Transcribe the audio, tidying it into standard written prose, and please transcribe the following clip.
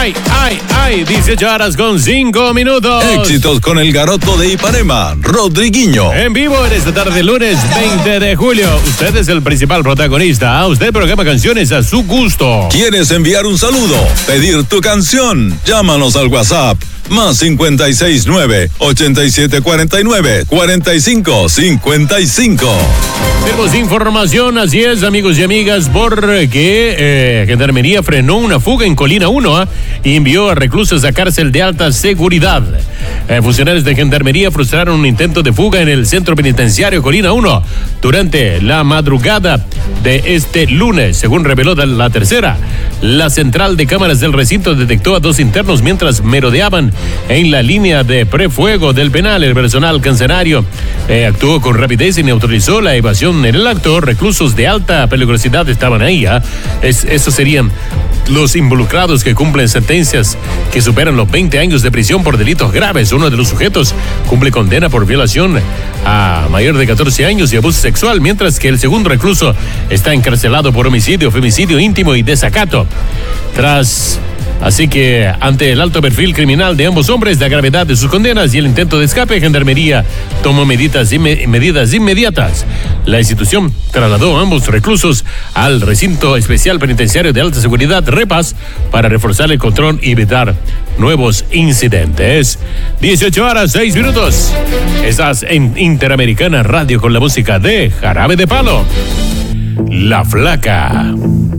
Ay, 18 horas con 5 minutos. Éxitos con el garoto de Ipanema, Rodriguinho. En vivo en esta tarde, lunes 20 de julio. Usted es el principal protagonista. Usted programa canciones a su gusto. ¿Quieres enviar un saludo? ¿Pedir tu canción? Llámanos al WhatsApp. Más 569-8749-4555. Tenemos información, así es, amigos y amigas, porque Gendarmería frenó una fuga en Colina 1 y envió a reclusos a cárcel de alta seguridad. Funcionarios de Gendarmería frustraron un intento de fuga en el centro penitenciario Colina 1 durante la madrugada de este lunes, según reveló la tercera. La central de cámaras del recinto detectó a 2 internos mientras merodeaban en la línea de prefuego del penal. El personal carcelario actuó con rapidez y neutralizó la evasión en el acto. Reclusos de alta peligrosidad estaban ahí. Estos serían los involucrados que cumplen sentencias que superan los 20 años de prisión por delitos graves. Uno de los sujetos cumple condena por violación a mayor de 14 años y abuso sexual, mientras que el segundo recluso está encarcelado por homicidio, femicidio íntimo y desacato. Así que, ante el alto perfil criminal de ambos hombres, la gravedad de sus condenas y el intento de escape, Gendarmería tomó medidas inmediatas. La institución trasladó a ambos reclusos al recinto especial penitenciario de alta seguridad, REPAS, para reforzar el control y evitar nuevos incidentes. 18 horas, 6 minutos. Estás en Interamericana Radio con la música de Jarabe de Palo. La Flaca.